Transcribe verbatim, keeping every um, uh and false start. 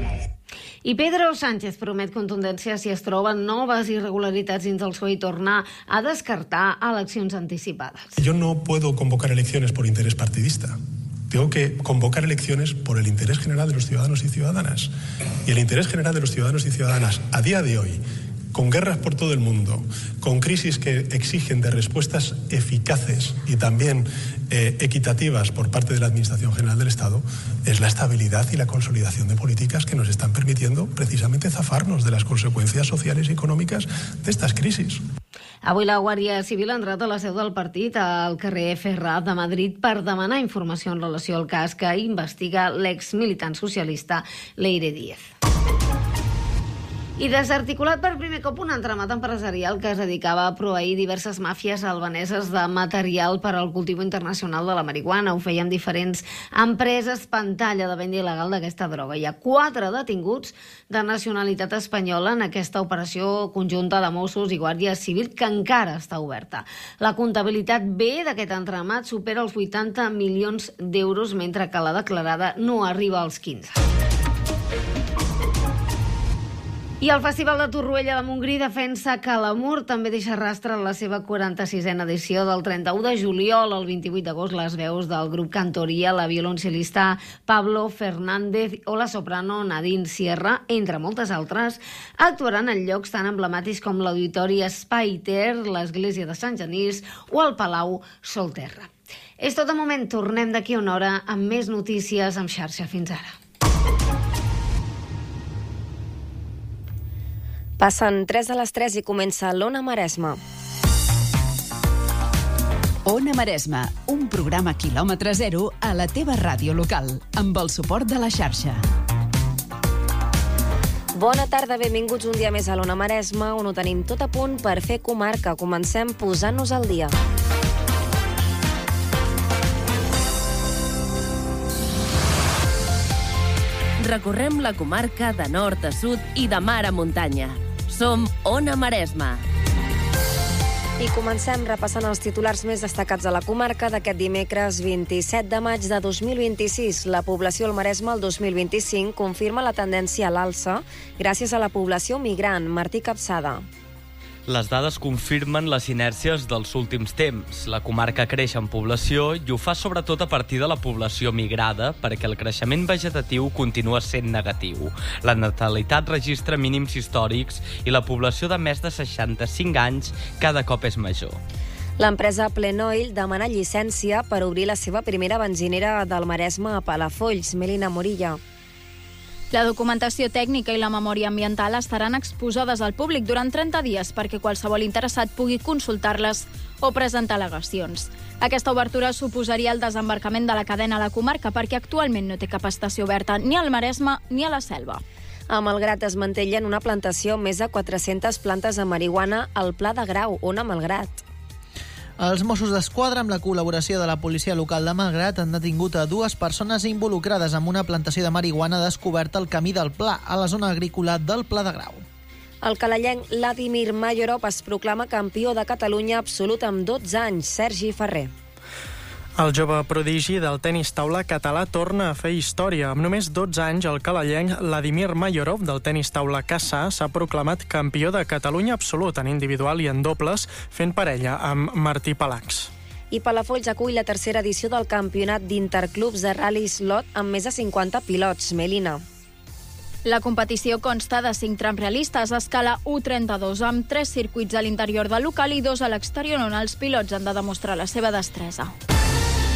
I Pedro Sánchez promet contundència si es troben noves irregularitats dins el P S O E i tornar a descartar eleccions anticipades. Yo no puedo convocar elecciones por interés partidista. Tengo que convocar elecciones por el interés general de los ciudadanos y ciudadanas. Y el interés general de los ciudadanos y ciudadanas a día de hoy, con guerras por todo el mundo, con crisis que exigen de respuestas eficaces y también eh, equitativas por parte de la Administración General del Estado, es la estabilidad y la consolidación de políticas que nos están permitiendo precisamente zafarnos de las consecuencias sociales y económicas de estas crisis. Avui la Guàrdia Civil ha entrat a la seu del partit al carrer Ferrat de Madrid per demanar informació en relació al cas que investiga l'ex-militant socialista Leire Díez. I desarticulat per primer cop un entramat empresarial que es dedicava a proveir diverses màfies albaneses de material per al cultiu internacional de la marihuana. Ho feien diferents empreses pantalla de venda il·legal d'aquesta droga. Hi ha quatre detinguts de nacionalitat espanyola en aquesta operació conjunta de Mossos i Guàrdia Civil que encara està oberta. La comptabilitat B d'aquest entramat supera els vuitanta milions d'euros, mentre que la declarada no arriba als quinze. I el Festival de Torroella de Montgrí defensa que l'amor també deixa rastre en la seva quaranta-sisena edició. Del trenta-u de juliol al vint-i-vuit d'agost, les veus del grup Cantoria, la violoncel·lista Pablo Fernández o la soprano Nadine Sierra, entre moltes altres, actuaran en llocs tan emblemàtics com l'Auditori Espai Ter, l'Església de Sant Genís o el Palau Solterra. És tot de moment, tornem d'aquí una hora amb més notícies amb xarxa. Fins ara. Passen tres a les tres i comença l'Ona Maresme. Ona Maresme, un programa quilòmetre zero a la teva ràdio local, amb el suport de la xarxa. Bona tarda, benvinguts un dia més a l'Ona Maresme, on ho tenim tot a punt per fer comarca. Comencem posant-nos al dia. Recorrem la comarca de nord a sud i de mar a muntanya. Som Ona Maresme. I comencem repassant els titulars més destacats de la comarca d'aquest dimecres vint-i-set de maig de dos mil vint-i-sis. La població al Maresme el dos mil vint-i-cinc confirma la tendència a l'alça gràcies a la població migrant. Martí Capçada. Les dades confirmen les inèrcies dels últims temps. La comarca creix en població i ho fa sobretot a partir de la població migrada perquè el creixement vegetatiu continua sent negatiu. La natalitat registra mínims històrics i la població de més de seixanta-cinc anys cada cop és major. L'empresa Plenoil demana llicència per obrir la seva primera benzinera del Maresme a Palafolls. Melina Morilla. La documentació tècnica i la memòria ambiental estaran exposades al públic durant trenta dies perquè qualsevol interessat pugui consultar-les o presentar al·legacions. Aquesta obertura suposaria el desembarcament de la cadena a la comarca perquè actualment no té cap estació oberta ni al Maresme ni a la Selva. A Malgrat es mantellen una plantació amb més de quatre-centes plantes de marihuana al Pla de Grau, on a Malgrat. Els Mossos d'Esquadra, amb la col·laboració de la policia local de Malgrat, han detingut a dues persones involucrades amb una plantació de marihuana descoberta al camí del Pla, a la zona agrícola del Pla de Grau. El calellenc Vladimir Mayorov es proclama campió de Catalunya absolut amb dotze anys. Sergi Ferrer. El jove prodigi del tenis taula català torna a fer història. Amb només dotze anys, el calellenc Vladimir Mayorov del tenis taula Cassà s'ha proclamat campió de Catalunya absolut en individual i en dobles, fent parella amb Martí Palacs. I Palafolls acull la tercera edició del campionat d'interclubs de Rally Slot amb més de cinquanta pilots. Melina. La competició consta de cinc trams realistes a escala u trenta-dos, amb tres circuits a l'interior del local i dos a l'exterior on els pilots han de demostrar la seva destresa.